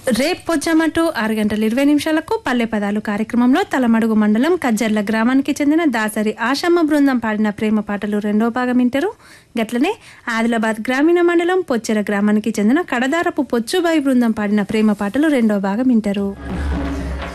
రేపు పొజ్జామటు 6:20 పల్లె పదాలు కార్యక్రమంలో తలమడుగు మండలం కజ్జర్ల గ్రామానికి చెందిన దాసరి ఆశమ్మ బృందం పాడిన ప్రేమ పాటలు రెండో భాగం వింటారు. గట్లనే ఆదిలాబాద్ గ్రామీణ మండలం పొచ్చెర గ్రామానికి చెందిన కడదారపు పొచ్చుబాయి బృందం పాడిన ప్రేమ పాటలు రెండో భాగం వింటారు.